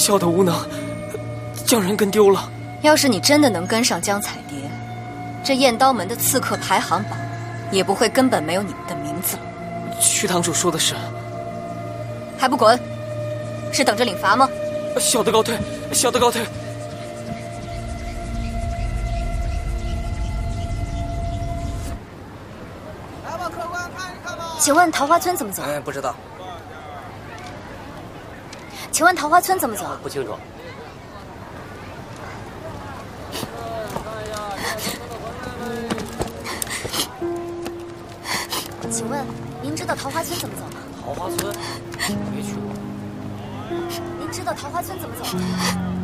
小的无能，将人跟丢了。 要是你真的能跟上江彩蝶，这燕刀门的刺客排行榜也不会根本没有你们的名字了。 曲堂主说的是， 还不滚？是等着领罚吗？ 小的告退，小的告退。 来吧，客官看一看吧。 请问桃花村怎么走？ 不知道。 请问桃花村怎么走？ 不清楚。 请问您知道桃花村怎么走吗？ 桃花村，没去过。 您知道桃花村怎么走吗？